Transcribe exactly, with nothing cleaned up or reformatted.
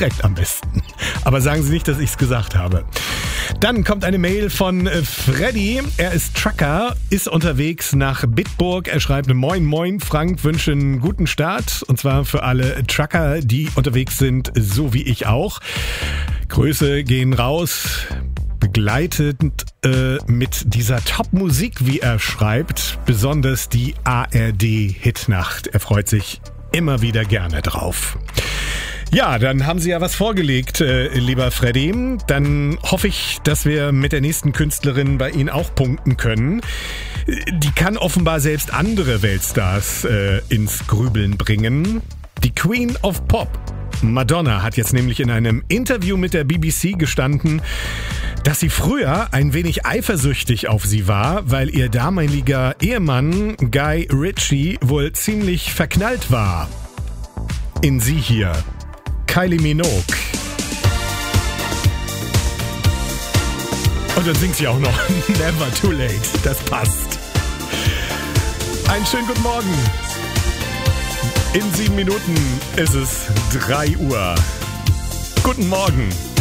Direkt am besten. Aber sagen Sie nicht, dass ich es gesagt habe. Dann kommt eine Mail von Freddy. Er ist Trucker, ist unterwegs nach Bitburg. Er schreibt: Moin, moin, Frank, wünsche einen guten Start. Und zwar für alle Trucker, die unterwegs sind, so wie ich auch. Grüße gehen raus. Begleitet äh, mit dieser Top-Musik, wie er schreibt, besonders die A R D-Hitnacht. Er freut sich immer wieder gerne drauf. Ja, dann haben Sie ja was vorgelegt, äh, lieber Freddy. Dann hoffe ich, dass wir mit der nächsten Künstlerin bei Ihnen auch punkten können. Die kann offenbar selbst andere Weltstars äh, ins Grübeln bringen. Die Queen of Pop. Madonna hat jetzt nämlich in einem Interview mit der B B C gestanden, dass sie früher ein wenig eifersüchtig auf sie war, weil ihr damaliger Ehemann Guy Ritchie wohl ziemlich verknallt war. In sie hier, Kylie Minogue. Und dann singt sie auch noch Never Too Late. Das passt. Einen schönen guten Morgen. In sieben Minuten ist es drei Uhr. Guten Morgen.